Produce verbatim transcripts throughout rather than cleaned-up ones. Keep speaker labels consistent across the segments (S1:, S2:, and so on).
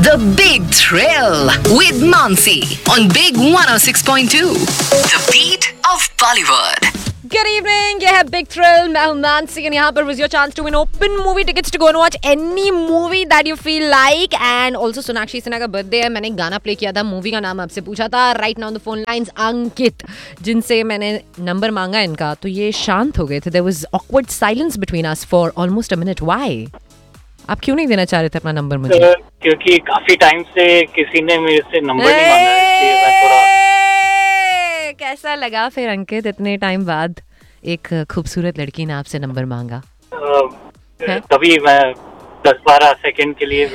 S1: The Big Thrill with Mansi on Big one oh six point two. The beat of Bollywood.
S2: Good evening, ये है Big Thrill. मैं हूँ Mansi and यहाँ पर was your chance to win open movie tickets to go and watch any movie that you feel like. And also Sonakshi Sinha का birthday है. मैंने एक गाना प्ले किया था, मूवी का नाम आपसे पूछा था. Right now on the phone lines अंकित, जिनसे मैंने नंबर मांगा इनका, तो ये शांत हो गए थे. There was awkward silence between us for almost a minute. Why? आप क्यों नहीं देना चाह रहे थे अपना नंबर मुझे?
S3: uh, क्योंकि काफी टाइम से किसी ने मेरे से नंबर नहीं मांगा है, इसलिए मैं थोड़ा...
S2: कैसा लगा फिर अंकित, इतने टाइम बाद एक खूबसूरत लड़की ने आपसे नंबर मांगा?
S3: uh, तभी मैं दस बारह सेकंड के लिए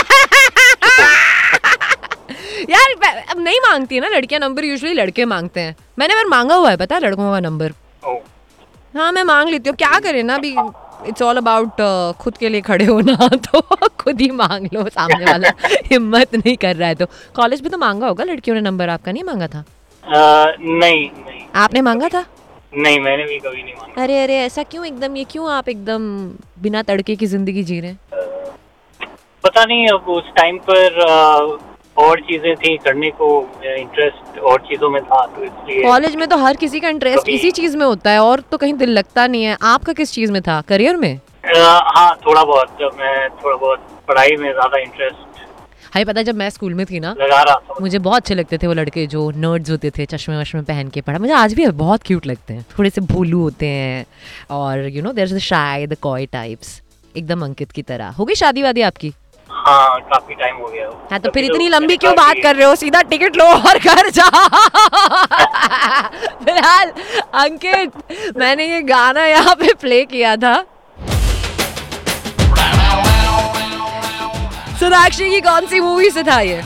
S2: यार अब नहीं मांगती है ना लड़कियां नंबर, यूजुअली लड़के मांगते हैं. मैंने बार मांगा हुआ है पता है लड़कों का नंबर.
S3: oh.
S2: हाँ मैं मांग लेती हूँ, क्या करें ना अभी. इट्स ऑल अबाउट खुद के लिए खड़े होना, तो खुद ही मांग लो. सामने वाला हिम्मत नहीं कर रहा है तो. कॉलेज में तो मांगा होगा लड़कियों ने नंबर, आपका नहीं मांगा था?
S3: uh, नहीं नहीं
S2: आपने मांगा था?
S3: नहीं, मैंने भी कभी नहीं मांगा.
S2: अरे अरे ऐसा क्यों एकदम, ये क्यों आप एकदम बिना तड़के की जिंदगी जी रहे हैं?
S3: uh, पता नहीं, अब उस टाइम पर uh, और चीजें थी करने को, इंटरेस्ट और चीजों में था, तो इसलिए.
S2: कॉलेज में तो हर किसी का इंटरेस्ट इसी चीज में होता है और तो कहीं दिल लगता नहीं है. आपका किस चीज में था, करियर में?
S3: uh, हाँ थोड़ा बहुत, मैं थोड़ा बहुत पढ़ाई में ज्यादा इंटरेस्ट.
S2: हाय पता है जब मैं स्कूल में थी ना,
S3: लगा रहा था.
S2: मुझे बहुत अच्छे लगते थे वो लड़के जो नर्ड्स होते थे, चश्मे वश्मे पहन के पढ़ा. मुझे आज भी बहुत क्यूट लगते हैं, थोड़े से भोलू होते हैं और you know there is the shy the coy types, एकदम अंकित की तरह. हो गई शादी वादी आपकी?
S3: हाँ काफी टाइम हो गया.
S2: हाँ तो फिर इतनी लंबी क्यों बात कर रहे हो, सीधा टिकट लो और घर जाओ. फिलहाल अंकित, मैंने ये गाना यहाँ पे प्ले किया था. सोनाक्षी की कौन सी मूवी से था ये?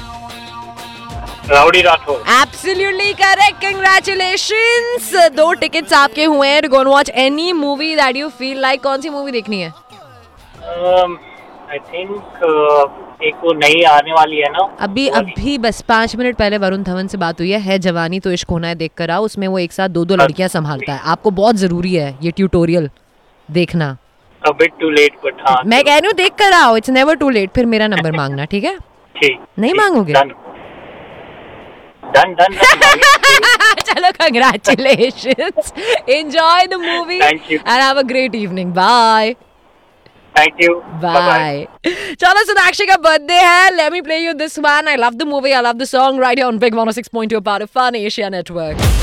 S3: Rowdy Rathore.
S2: Absolutely correct. Congratulations. दो टिकट्स आपके हुए हैं to go and watch any movie that you feel like. कौन सी मूवी देखनी है?
S3: आई थिंक एक वो नई आने वाली है ना
S2: अभी अभी बस पाँच मिनट पहले वरुण धवन से बात हुई है. है जवानी तो इश्क होना है देख कर आओ. उसमें वो एक साथ दो दो लड़कियां संभालता है. आपको बहुत जरूरी है ये ट्यूटोरियल देखना.
S3: A bit too late, but हाँ,
S2: मैं कह रही हूँ देख कर आओ. It's never to late. फिर मेरा नंबर मांगना, ठीक है?
S3: ठीक.
S2: नहीं मांगोगे?
S3: Done done done.
S2: चलो congratulations. Enjoy the movie.
S3: Thank you.
S2: And have a great evening. Bye.
S3: Thank you.
S2: Bye. चलो सोनाक्षी का बर्थडे है. Let me play you this one. I love the movie. I love the song right here on Big one oh six point two, part of Fun Asia Network.